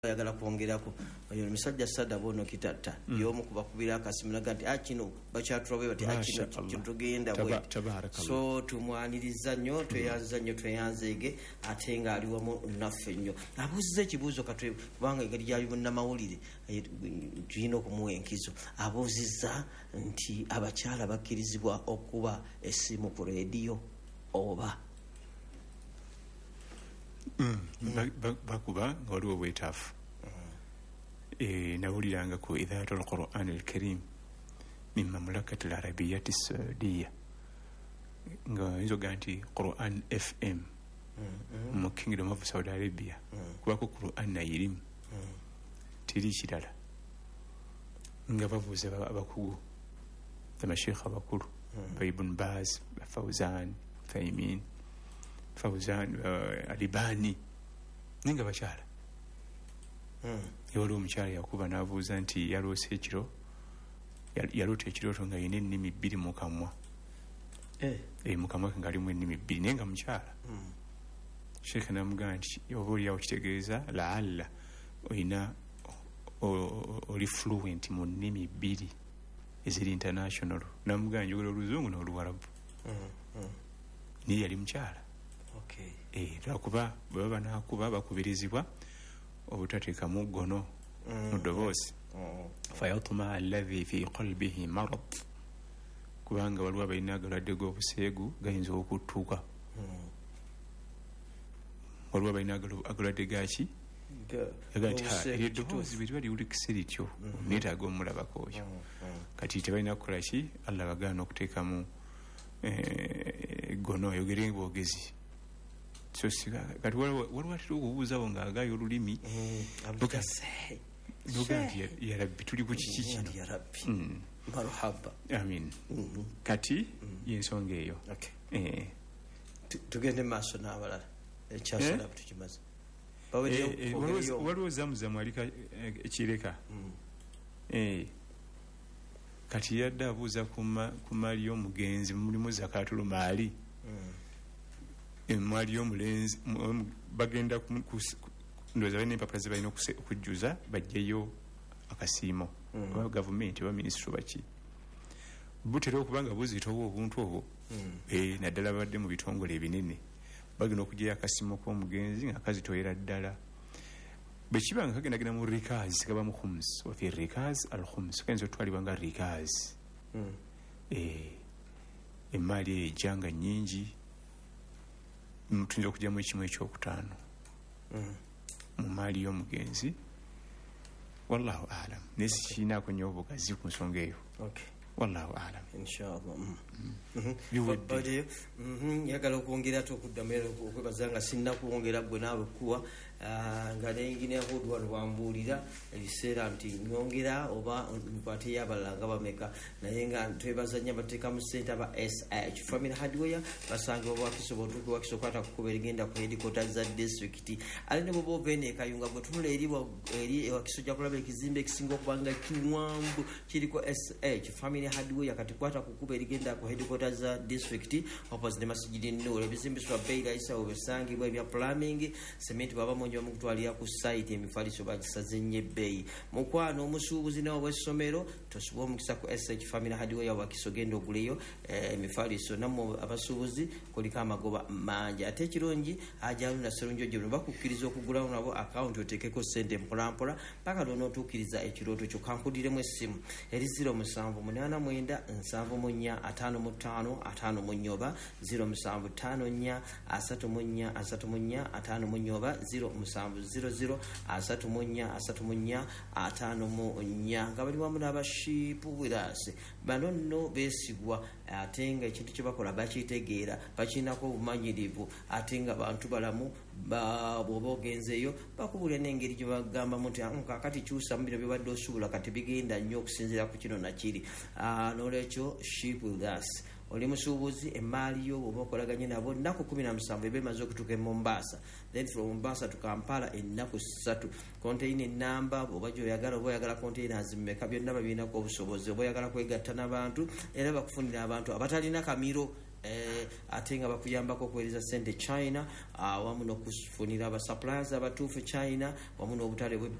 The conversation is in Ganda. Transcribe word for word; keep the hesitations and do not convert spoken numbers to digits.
yagala kwongerako oyo musajja Sada bono kitata mm. yomu kubakubira akasimu naga nti akino bakyatulabe bati akino kitugenda bwe so tumwaniriza nnyo tweyanza nnyo tweyanzeege ate nga ali wamu naffe nnyo abuuziza ekibuuzo katwe kubanga engeri gyali munnamawulire tulina okumuwa enkizo abuuzizza nti abakyala bakkirizibwa okuba essimu ku leediyo oba bakuba nga waliwo bwetaafu nawuliranga ku idhaatu alquran alkarim min mamlakati alarabiyati saudiya nga nzoga nti Quran F M mu kingdom of Saudi Arabia kubako Quran nayirim tiri kirala nga bavuze abakugu amasheikha abakulu Ibn Baz Fawzan Faymin Fawzan uh, Alibani ninga bakyala mm. yolo omukyala yakuba n'abuuza nti yaloose ekiro yaloota ekirooto nga yina ennimi bbiri mu kamwa eh. e, mu kamwa nga alimu ennimi bbiri naye nga mukyala mm. sheekhe n'amugamba nti oba oliawo kitegeeza laalla olina oli fluent mu nnimi bbiri eziri international n'amugamba njogera oluzungu n'oluwarabu mm. mm. naye yali mukyala. Okay. Eh lwakuba baba nakuba bakubirizibwa obutateekamu ggono mu ddoboozi fayatma alladhi fi qalbihi marad kubanga waliwo abalina agalwadde g'obuseegu gayinza okuttuuka waliwo abalina agalwadde gaki eddoboozi bwe liba liwulikise lityo neetaaga omulabako oyo kati tebalina kukola ki Allah bagaana okuteekamu ggono oyogere bwogezi so kati waliwo atera okubuuzawo ng'agaayo olulimi noga nti ya rabbi tuli ku kiki kino marhaba amin kati yensonga eyo tugende maaso n'abalala ekyasala tukimaze waliwo zamuzamu alika ekireka kati yadde abuuza ku maali y'omugenzi mulimu zakatulu maali emali y'omulenzi bagenda ndoza balina empapula ze balina okujjuza bajjeyo akasiimo oba gavumenti oba minisitule baki butera okubanga buzitowa obuntu obwo naddala badde mu bitongole ebinene bagenda okugyayo akasiimo k'omugenzi nga kazitoyera ddala bwe kiba nga kagendagenda mu rikaz kaba mu khums wafi rikaz al khums kayinza otwalibwa nga rikaz emaali eyo ejjanga nnyingi tuyinza okugyamu ekimu ekyokutaano mu maali y'omugenzi wallahu alam naye sikiinaako nnyo obugazi ku nsonga eyo wallahu alam inshallah biwedde yagala okwongera okuddamu okwebaza nga sinna kwongera gwe naawe kuwa nga nengina hudu wano wambuulira ebiseera nti nyongera oba nkwate y'abalala nga bameka naye nga twebaza nnyo abateeka mu ssente aba S H family hardware basanga obwakiso botuuka wakiso kwata kukuba erigenda ku headquarter za district ali ne bobo bene ekayunga gwe tunula eri eri wakiso gya kulaba ekizimbe ekisinga okubanga kiwanvu kiriko S H family hardware kati kwata kukuba erigenda ku headquarter za district opposite masjidi Nur ebizimbiswa bei raisa obesangibwa ebya plumbing cement baba monyo mukutwalira ku site emifaliso bagisaze nnyo bei mukwano omusuubuzi nawo bw'essomero tosobola omukisa ku S H family hardware ya wakisogenda oguleyo emifaliso namwe abasuubuzi kuliko amagoba mangi ate kirungi ajaluna serunjo gye bakukkiriza okugulawo nabo account oteekeko sente mpolampola paka lw'onootuukiriza ekirooto kyo kankudiremu essimu eri zero musanvu munaana mwenda nsanvu mu nnya ataano mu ttaano ataano mu nnya oba zero musanvu ttaano nnya asatu mu nnya asatu mu nnya ataano mu nnya oba zero musanvu zero zero asatu mu nnya asatu mu nnya ataano mu nnya nga bali wamu n'abashiipu wirasi bano nno beesigwa ate nga ekintu kye bakola bakitegeera bakirinako obumanyirivu ate nga bantu balamu bw'oba ogenzeeyo bakubulira n'engeri gye bagambamu nti kakati kyusa mu bino bibadde osuubula kati bigenda nnyo okusinziira ku kino nakiri n'olwekyo sheep with us oli musuubuzi emaali yo oba okolaganye nabo nnaku kumi na musanvu eba emaze okutuuka e Mombasa then from Mombasa to Kampala ennaku ssatu konteina enamba oba gyoyagala oba oyagala containers mmeka byonna babirinako obusobozi oba oyagala kwegatta n'abantu era bakufunira abantu abatalina kamiro eh, ate nga bakuyambako okuweereza sente China, awamu uh, n'okufunira aba suppliers abatuufu China, wamu n'obutale bwe